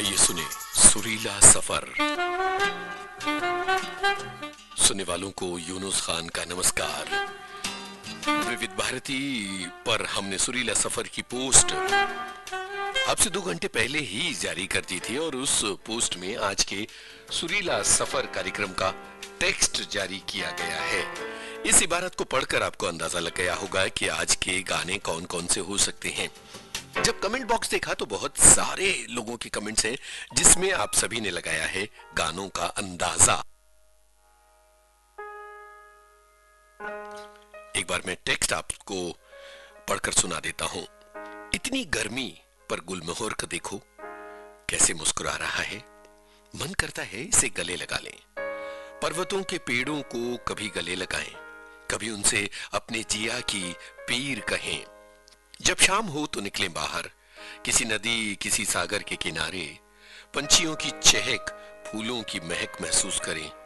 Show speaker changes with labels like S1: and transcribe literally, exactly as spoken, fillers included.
S1: आइए सुने सुरीला सफर। सुनने वालों को यूनुस खान का नमस्कार। विविध भारती पर हमने सुरीला सफर की पोस्ट अब से दो घंटे पहले ही जारी कर दी थी और उस पोस्ट में आज के सुरीला सफर कार्यक्रम का टेक्स्ट जारी किया गया है। इस इबारत को पढ़कर आपको अंदाजा लग गया होगा कि आज के गाने कौन कौन से हो सकते हैं। जब कमेंट बॉक्स देखा तो बहुत सारे लोगों के कमेंट्स हैं जिसमें आप सभी ने लगाया है गानों का अंदाजा। एक बार मैं टेक्स्ट आपको पढ़कर सुना देता हूं। इतनी गर्मी पर गुलमोहर को देखो कैसे मुस्कुरा रहा है, मन करता है इसे गले लगा लें। पर्वतों के पेड़ों को कभी गले लगाएं, कभी उनसे अपने जिया की पीर कहें। जब शाम हो तो निकलें बाहर, किसी नदी किसी सागर के किनारे, पंछियों की चहक फूलों की महक महसूस करें।